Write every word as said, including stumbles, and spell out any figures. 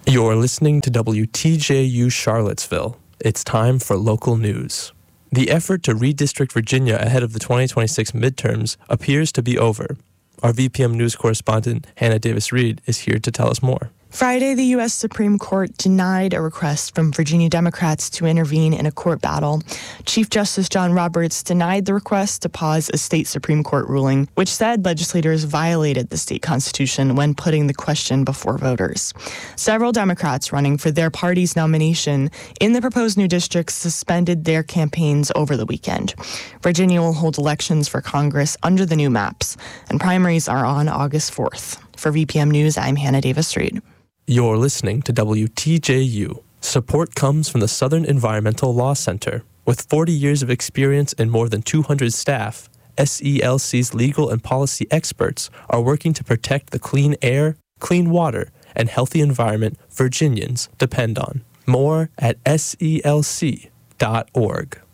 You're listening to W T J U Charlottesville. It's time for local news. The effort to redistrict Virginia ahead of the twenty twenty-six midterms appears to be over. Our V P M News correspondent, Hannah Davis-Reed, is here to tell us more. Friday, the U S Supreme Court denied a request from Virginia Democrats to intervene in a court battle. Chief Justice John Roberts denied the request to pause a state Supreme Court ruling, which said legislators violated the state constitution when putting the question before voters. Several Democrats running for their party's nomination in the proposed new districts suspended their campaigns over the weekend. Virginia will hold elections for Congress under the new maps, and primaries are on August fourth. For V P M News, I'm Hannah Davis-Reed. You're listening to W T J U. Support comes from the Southern Environmental Law Center. With forty years of experience and more than two hundred staff, S E L C's legal and policy experts are working to protect the clean air, clean water, and healthy environment Virginians depend on. More at S E L C dot org.